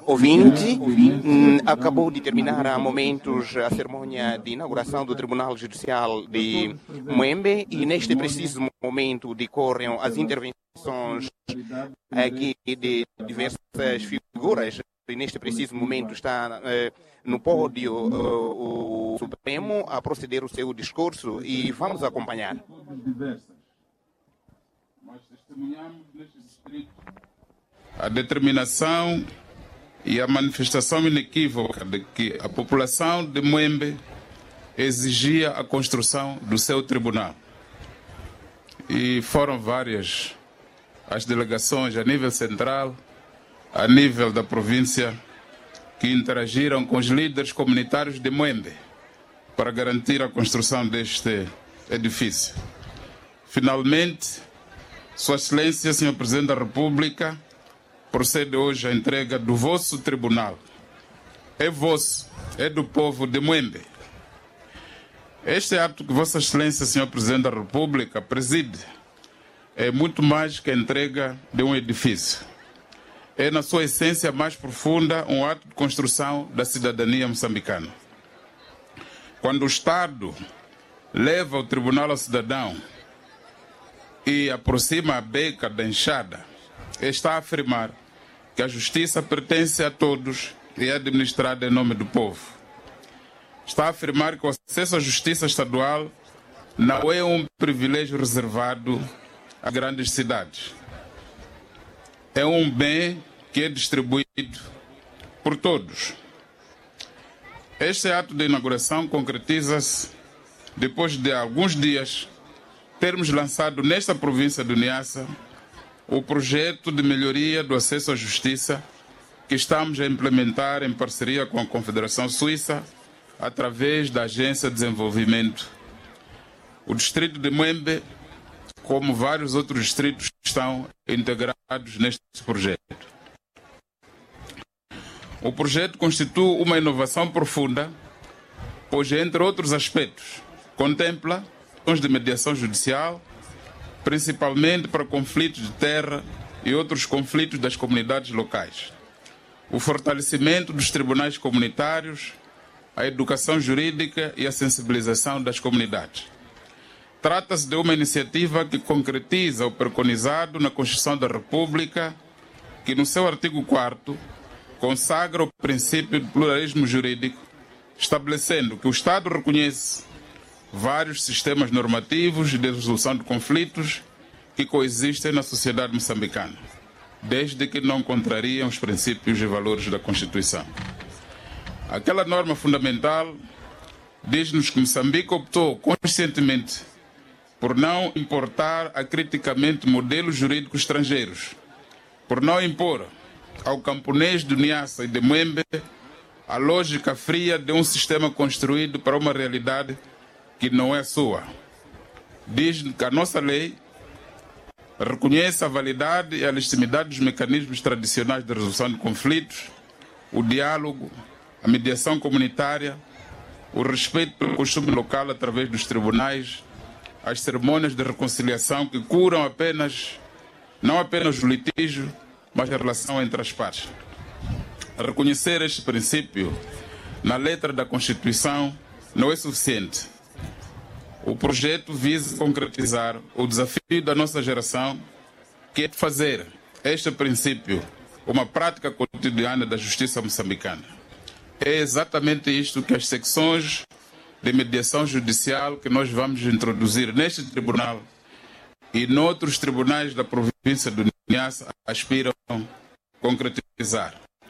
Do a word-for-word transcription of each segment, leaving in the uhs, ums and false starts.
ouvinte, hum, acabou de terminar há momentos a cerimônia de inauguração do Tribunal Judicial de Muembe e neste preciso momento decorrem as intervenções aqui de diversas figuras. E neste preciso momento está eh, no pódio uh, o Supremo a proceder o seu discurso e vamos acompanhar. Mas testemunhamos neste distrito a determinação e a manifestação inequívoca de que a população de Muembe exigia a construção do seu tribunal. E foram várias as delegações a nível central, a nível da província, que interagiram com os líderes comunitários de Muembe para garantir a construção deste edifício. Finalmente, Sua Excelência, senhor Presidente da República, procede hoje à entrega do vosso tribunal. É vosso, é do povo de Muembe. Este ato que Vossa Excelência, senhor Presidente da República, preside é muito mais que a entrega de um edifício. É, na sua essência mais profunda, um ato de construção da cidadania moçambicana. Quando o Estado leva o tribunal ao cidadão e aproxima a beca da enxada, está a afirmar que a justiça pertence a todos e é administrada em nome do povo. Está a afirmar que o acesso à justiça estadual não é um privilégio reservado a grandes cidades. É um bem que é distribuído por todos. Este ato de inauguração concretiza-se depois de alguns dias termos lançado nesta província do Niassa o projeto de melhoria do acesso à justiça que estamos a implementar em parceria com a Confederação Suíça através da Agência de Desenvolvimento. O distrito de Muembe, como vários outros distritos, estão integrados neste projeto. O projeto constitui uma inovação profunda, pois, entre outros aspectos, contempla ações de mediação judicial, principalmente para conflitos de terra e outros conflitos das comunidades locais, o fortalecimento dos tribunais comunitários, a educação jurídica e a sensibilização das comunidades. Trata-se de uma iniciativa que concretiza o preconizado na Constituição da República, que no seu artigo quarto consagra o princípio do pluralismo jurídico, estabelecendo que o Estado reconhece vários sistemas normativos de resolução de conflitos que coexistem na sociedade moçambicana, desde que não contrariem os princípios e valores da Constituição. Aquela norma fundamental diz-nos que Moçambique optou conscientemente por não importar acriticamente modelos jurídicos estrangeiros, por não impor ao camponês do Niassa e de Muembe a lógica fria de um sistema construído para uma realidade que não é sua. Diz que a nossa lei reconhece a validade e a legitimidade dos mecanismos tradicionais de resolução de conflitos, o diálogo, a mediação comunitária, o respeito pelo costume local através dos tribunais, as cerimônias de reconciliação que curam apenas, não apenas o litígio, mas a relação entre as partes. Reconhecer este princípio na letra da Constituição não é suficiente. O projeto visa concretizar o desafio da nossa geração, que é fazer este princípio uma prática cotidiana da justiça moçambicana. É exatamente isto que as secções de mediação judicial que nós vamos introduzir neste tribunal e noutros tribunais da província do Niassa aspiram a concretizar.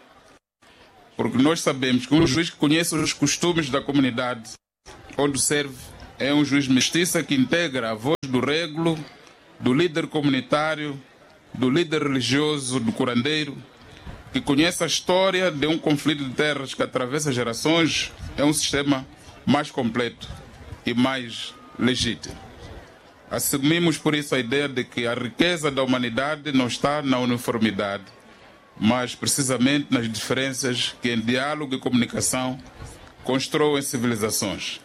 Porque nós sabemos que um juiz que conhece os costumes da comunidade onde serve é um juiz mestiça que integra a voz do régulo, do líder comunitário, do líder religioso, do curandeiro, que conhece a história de um conflito de terras que atravessa gerações, é um sistema mais completo e mais legítimo. Assumimos por isso a ideia de que a riqueza da humanidade não está na uniformidade, mas precisamente nas diferenças que em diálogo e comunicação constroem civilizações.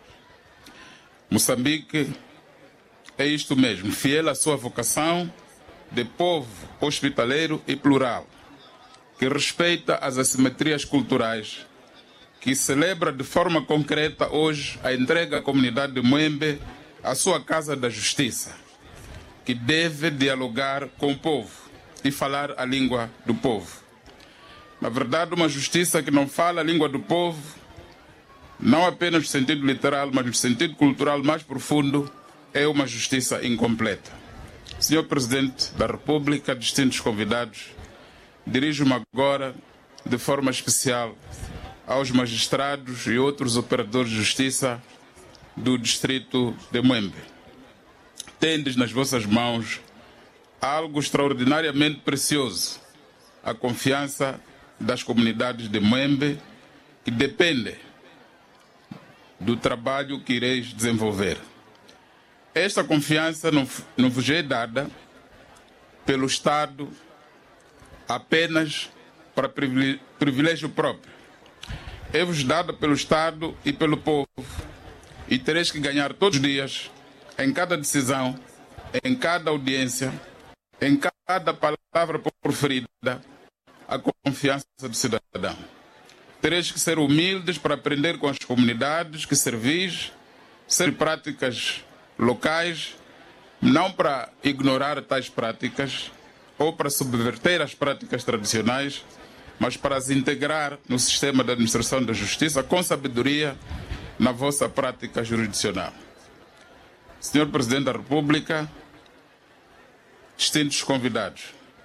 Moçambique é isto mesmo, fiel à sua vocação de povo hospitaleiro e plural. que respeita as assimetrias culturais, que celebra de forma concreta hoje a entrega à comunidade de Muembe à sua Casa da Justiça, que deve dialogar com o povo e falar a língua do povo. Na verdade, uma justiça que não fala a língua do povo, não apenas no sentido literal, mas no sentido cultural mais profundo, é uma justiça incompleta. Senhor Presidente da República, distintos convidados, dirijo-me agora, de forma especial, aos magistrados e outros operadores de justiça do distrito de Muembe. Tendes nas vossas mãos algo extraordinariamente precioso, a confiança das comunidades de Muembe, que depende do trabalho que ireis desenvolver. Esta confiança não, não vos é dada pelo Estado apenas para privilégio próprio. É-vos dada pelo Estado e pelo povo, e tereis que ganhar todos os dias, em cada decisão, em cada audiência, em cada palavra proferida, a confiança do cidadão. Tereis que ser humildes para aprender com as comunidades que servis, ser práticas locais, não para ignorar tais práticas ou para subverter as práticas tradicionais, mas para as integrar no sistema de administração da justiça com sabedoria na vossa prática jurisdicional. Senhor Presidente da República, distintos convidados,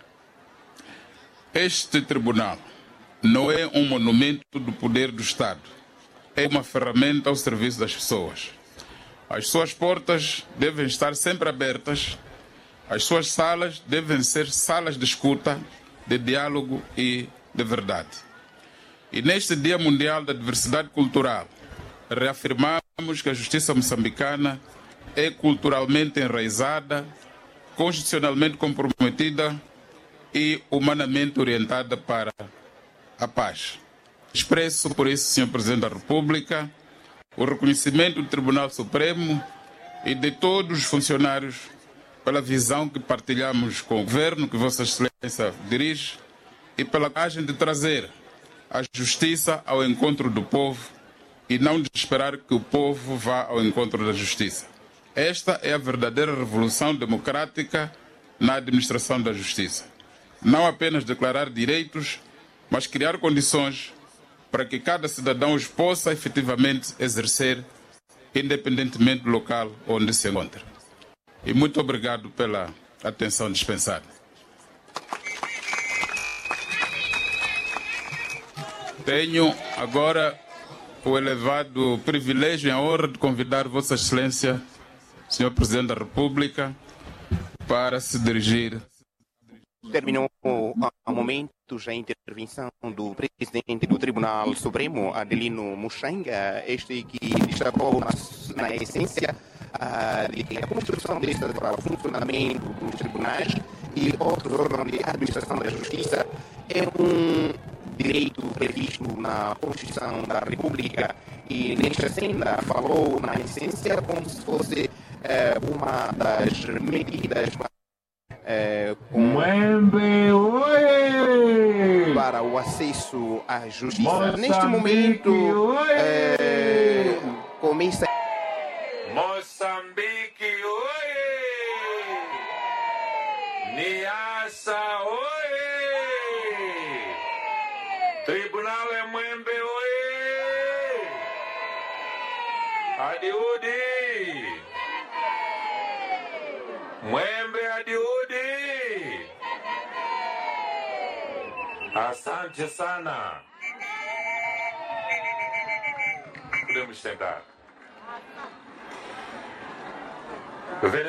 este tribunal não é um monumento do poder do Estado, é uma ferramenta ao serviço das pessoas. As suas portas devem estar sempre abertas, as suas salas devem ser salas de escuta, de diálogo e de verdade. E neste Dia Mundial da Diversidade Cultural, reafirmamos que a justiça moçambicana é culturalmente enraizada, constitucionalmente comprometida e humanamente orientada para a paz. Expresso por isso, senhor Presidente da República, o reconhecimento do Tribunal Supremo e de todos os funcionários pela visão que partilhamos com o Governo, que Vossa Excelência dirige, e pela coragem de trazer a justiça ao encontro do povo e não de esperar que o povo vá ao encontro da justiça. Esta é a verdadeira revolução democrática na administração da justiça. Não apenas declarar direitos, mas criar condições para que cada cidadão os possa efetivamente exercer, independentemente do local onde se encontra. E muito obrigado pela atenção dispensada. Tenho agora o elevado privilégio e a honra de convidar Vossa Excelência, senhor Presidente da República, para se dirigir. Terminou há momentos a intervenção do presidente do Tribunal Supremo, Adelino Muxanga, este que destacou na, na essência uh, de que a construção deste para o funcionamento dos tribunais e outros órgãos de administração da justiça é um direito previsto na Constituição da República, e nesta senda falou na essência como se fosse uh, uma das medidas É, com, para o acesso à justiça. Moçambique, neste momento é, começa Moçambique, oi! Niassa, oi! Tribunal é Muembe, oi! Adiudi! Muembe, adiudi! Asante sana. Podemos sentar.